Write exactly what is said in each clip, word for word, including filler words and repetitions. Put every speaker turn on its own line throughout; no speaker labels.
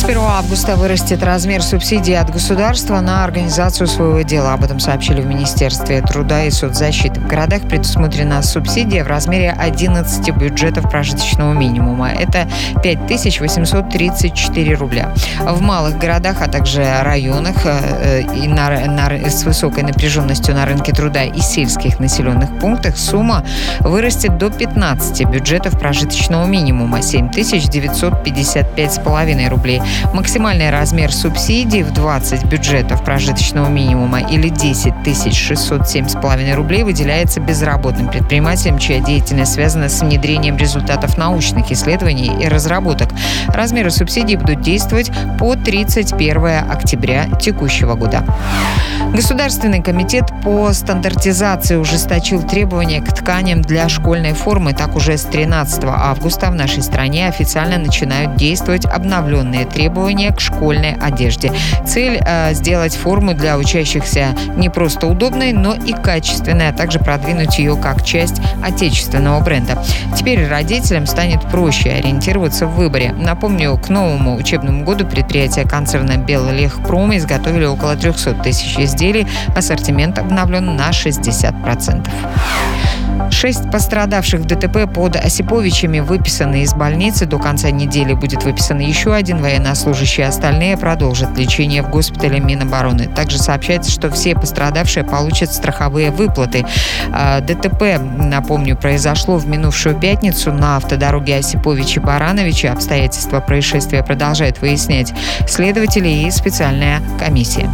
первого августа вырастет размер субсидий от государства на организацию своего дела. Об этом сообщили в Министерстве труда и соцзащиты. В городах предусмотрена субсидия в размере одиннадцати бюджетов прожиточного минимума. Это пять тысяч восемьсот тридцать четыре рубля. В малых городах, а также районах э, и на, на, с высокой напряженностью на рынке труда и сельских населенных пунктах сумма вырастет до пятнадцати бюджетов прожиточного минимума – семь тысяч девятьсот пятьдесят пять с половиной рублей. Максимальный размер субсидий в двадцать бюджетов прожиточного минимума или десять тысяч шестьсот семь с половиной рублей выделяется безработным предпринимателям, чья деятельность связана с внедрением результатов научных исследований и разработок. Размеры субсидий будут действовать по тридцать первого октября текущего года. Государственный комитет по стандартизации ужесточил требования к тканям для школьной формы. Так, уже с тринадцатого августа в нашей стране официально начинают действовать обновленные требования к школьной одежде. Цель э, – сделать форму для учащихся не просто удобной, но и качественной, а также продвинуть ее как часть отечественного бренда. Теперь родителям станет проще ориентироваться в выборе. Напомню, к новому учебному году предприятия концерна Беллегпром изготовили около трехсот тысяч изделий. Ассортимент обновлен на шестьдесят процентов. Шесть пострадавших в ДТП под Осиповичами выписаны из больницы. До конца недели будет выписан еще один военнослужащий. Остальные продолжат лечение в госпитале Минобороны. Также сообщается, что все пострадавшие получат страховые выплаты. ДТП, напомню, произошло в минувшую пятницу на автодороге Осиповичи-Барановичи. Обстоятельства происшествия продолжают выяснять следователи и специальная комиссия.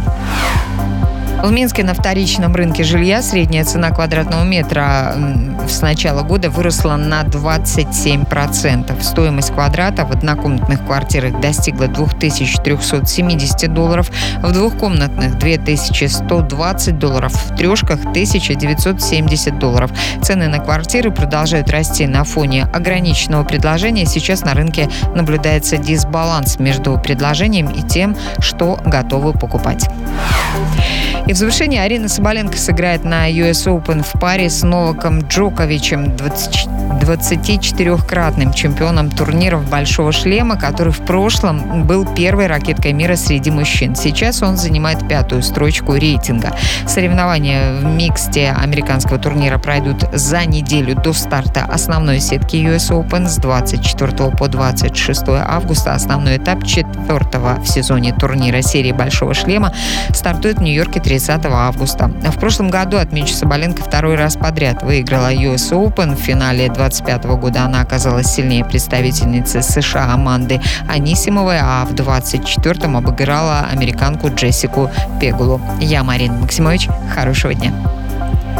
В Минске на вторичном рынке жилья средняя цена квадратного метра с начала года выросла на двадцать семь процентов. Стоимость квадрата в однокомнатных квартирах достигла две тысячи триста семьдесят долларов, в двухкомнатных – две тысячи сто двадцать долларов, в трешках – тысяча девятьсот семьдесят долларов. Цены на квартиры продолжают расти на фоне ограниченного предложения. Сейчас на рынке наблюдается дисбаланс между предложением и тем, что готовы покупать. И в завершении Арина Соболенко сыграет на ю эс Open в паре с Новаком Джоковичем, двадцатичетырёхкратным чемпионом турниров «Большого шлема», который в прошлом был первой ракеткой мира среди мужчин. Сейчас он занимает пятую строчку рейтинга. Соревнования в миксте американского турнира пройдут за неделю до старта основной сетки ю эс Open с двадцать четвёртого по двадцать шестое августа. Основной этап четвертого в сезоне турнира серии «Большого шлема» стартует в Нью-Йорке тридцатого августа. В прошлом году, отмечу, Соболенко второй раз подряд выиграла ю эс Open. В финале двадцать пятого года она оказалась сильнее представительницы США Аманды Анисимовой, а в двадцать четвёртом обыграла американку Джессику Пегулу. Я Марина Максимович. Хорошего дня.